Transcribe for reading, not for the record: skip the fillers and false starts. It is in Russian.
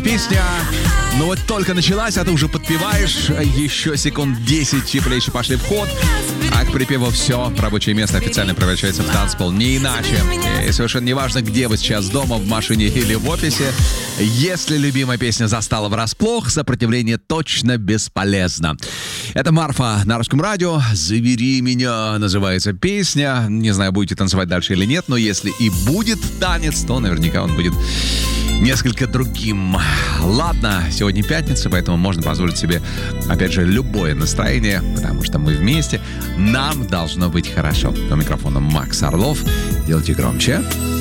песня, ну вот только началась, а ты уже подпеваешь. Еще секунд 10 и плечи пошли в ход. А к припеву все, рабочее место официально превращается в танцпол. Не иначе. И совершенно неважно, где вы сейчас, дома, в машине или в офисе. Если любимая песня застала врасплох, сопротивление точно бесполезно. Это Марфа на Русском радио. «Забери меня» называется песня. Не знаю, будете танцевать дальше или нет, но если и будет танец, то наверняка он будет несколько другим. Ладно, сегодня пятница, поэтому можно позволить себе, опять же, любое настроение, потому что мы вместе. Нам должно быть хорошо. У микрофона Макс Орлов. Делайте громче.